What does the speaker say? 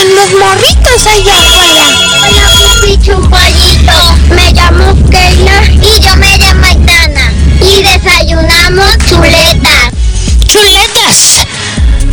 hacen los morritos allá afuera? Hola, Pupichu Pollito. Me llamo Keila y yo me llamo Aitana. Y desayunamos chuletas. ¡Chuletas!